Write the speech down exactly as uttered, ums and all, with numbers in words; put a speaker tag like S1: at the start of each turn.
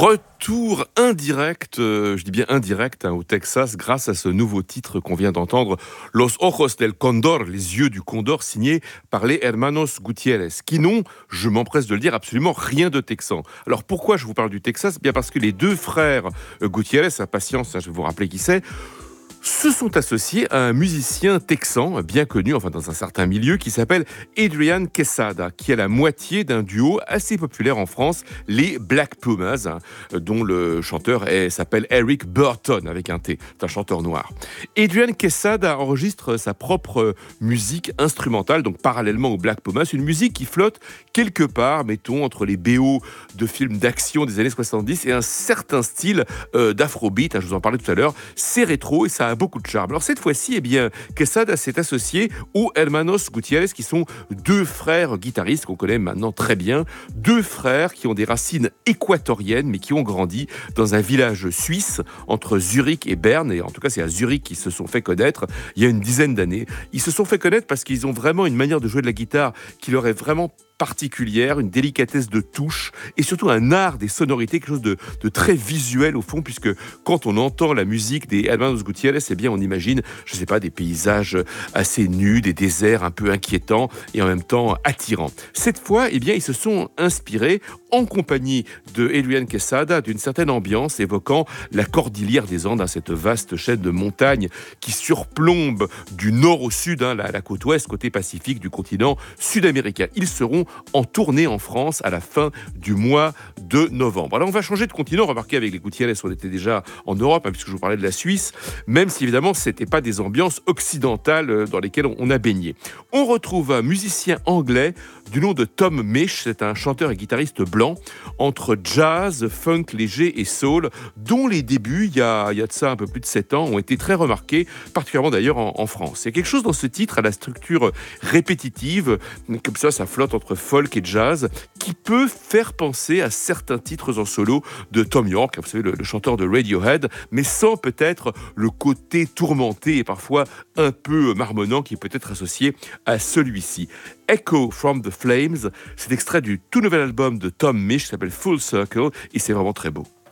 S1: Retour indirect, euh, je dis bien indirect, hein, au Texas, grâce à ce nouveau titre qu'on vient d'entendre, Los Ojos del Condor, les yeux du Condor, signé par les Hermanos Gutiérrez, qui n'ont, je m'empresse de le dire, absolument rien de texan. Alors pourquoi je vous parle du Texas ? Bien parce que les deux frères euh, Gutiérrez, à patience, hein, je vais vous rappeler qui c'est, se sont associés à un musicien texan bien connu, enfin dans un certain milieu, qui s'appelle Adrian Quesada, qui est la moitié d'un duo assez populaire en France, les Black Pumas, hein, dont le chanteur est, s'appelle Eric Burton, avec un T, c'est un chanteur noir. Adrian Quesada enregistre sa propre musique instrumentale, donc parallèlement aux Black Pumas, une musique qui flotte quelque part, mettons, entre les B O de films d'action des années soixante-dix et un certain style euh, d'afrobeat, hein, je vous en parlais tout à l'heure, c'est rétro et ça a beaucoup de charme. Alors cette fois-ci, eh bien, Quesada s'est associé aux Hermanos Gutiérrez, qui sont deux frères guitaristes qu'on connaît maintenant très bien, deux frères qui ont des racines équatoriennes, mais qui ont grandi dans un village suisse entre Zurich et Berne, et en tout cas c'est à Zurich qu'ils se sont fait connaître il y a une dizaine d'années. Ils se sont fait connaître parce qu'ils ont vraiment une manière de jouer de la guitare qui leur est vraiment particulière, une délicatesse de touche et surtout un art des sonorités, quelque chose de, de très visuel au fond, puisque quand on entend la musique des Hermanos Gutiérrez, eh bien on imagine, je sais pas, des paysages assez nus, des déserts un peu inquiétants et en même temps attirants. Cette fois, eh bien ils se sont inspirés en compagnie de Adrian Quesada d'une certaine ambiance évoquant la cordillère des Andes, hein, cette vaste chaîne de montagnes qui surplombe du nord au sud, hein, la, la côte ouest, côté Pacifique du continent sud-américain. Ils seront en tournée en France à la fin du mois de novembre. Alors on va changer de continent, remarquez avec les Gutiérrez, on était déjà en Europe, hein, puisque je vous parlais de la Suisse, même si évidemment ce n'était pas des ambiances occidentales dans lesquelles on a baigné. On retrouve un musicien anglais du nom de Tom Misch, c'est un chanteur et guitariste blanc, entre jazz, funk léger et soul, dont les débuts, il y a, il y a de ça un peu plus de sept ans, ont été très remarqués, particulièrement d'ailleurs en, en France. Il y a quelque chose dans ce titre, à la structure répétitive, comme ça, ça flotte entre folk et jazz, qui peut faire penser à certains titres en solo de Thom Yorke, vous savez, le, le chanteur de Radiohead, mais sans peut-être le côté tourmenté et parfois un peu marmonnant qui peut être associé à celui-ci. Echo from the Flames, c'est extrait du tout nouvel album de Tom Misch qui s'appelle Full Circle et c'est vraiment très beau.